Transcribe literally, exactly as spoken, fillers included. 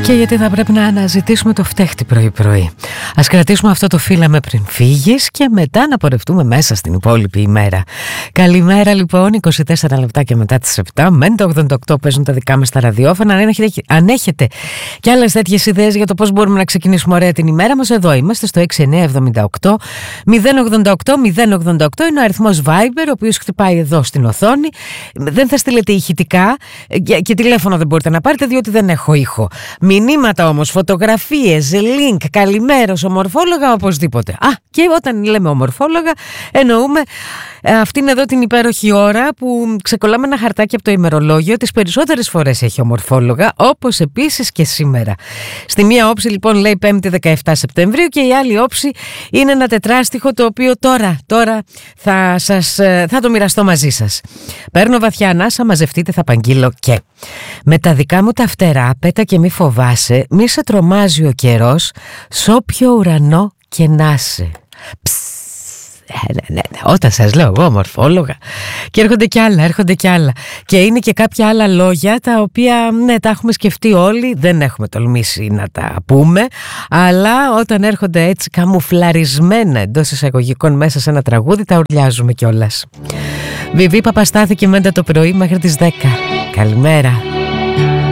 Και γιατί θα πρέπει να αναζητήσουμε το φταίχτη πρωί-πρωί. Ας κρατήσουμε αυτό το φύλαμε πριν φύγεις και μετά να πορευτούμε μέσα στην υπόλοιπη ημέρα. Καλημέρα λοιπόν, είκοσι τέσσερα λεπτά και μετά τις επτά. Μεν το ογδόντα οκτώ παίζουν τα δικά μας τα ραδιόφωνα. Αν έχετε, αν έχετε και άλλες τέτοιες ιδέες για το πώς μπορούμε να ξεκινήσουμε ωραία την ημέρα μας, εδώ είμαστε στο έξι εννιά εβδομήντα οκτώ μηδέν ογδόντα οκτώ μηδέν ογδόντα οκτώ. Είναι ο αριθμός Viber, ο οποίος χτυπάει εδώ στην οθόνη. Δεν θα στείλετε ηχητικά και, και τηλέφωνο δεν μπορείτε να πάρετε, διότι δεν έχω ήχο. Μηνύματα όμως, φωτογραφίες, link, καλημέρας, ομορφόλογα, οπωσδήποτε. Α, και όταν λέμε ομορφόλογα εννοούμε ε, αυτήν εδώ την υπέροχη ώρα που ξεκολλάμε ένα χαρτάκι από το ημερολόγιο. Τις περισσότερες φορές έχει ομορφόλογα, όπως επίσης και σήμερα. Στη μία όψη λοιπόν λέει πέμπτη δεκαεφτά Σεπτεμβρίου και η άλλη όψη είναι ένα τετράστιχο, το οποίο τώρα, τώρα θα, σας, θα το μοιραστώ μαζί σας. Παίρνω βαθιά ανάσα, μαζευτείτε, θα παγγείλω και με τα δικά μου τα φτερά πέτα και μη φοβάσαι, μη σε τρομάζει ο καιρός, σ' όποιο ουρανό και να σε. Ναι, ναι, ναι. Όταν σας λέω εγώ ομορφόλογα, και έρχονται κι άλλα, έρχονται κι άλλα. Και είναι και κάποια άλλα λόγια τα οποία ναι, τα έχουμε σκεφτεί όλοι, δεν έχουμε τολμήσει να τα πούμε, αλλά όταν έρχονται έτσι καμουφλαρισμένα εντός εισαγωγικών μέσα σε ένα τραγούδι, τα ουρλιάζουμε κιόλας. Βιβί Παπαστάθη και Μέντα το πρωί μέχρι τις δέκα. Καλημέρα.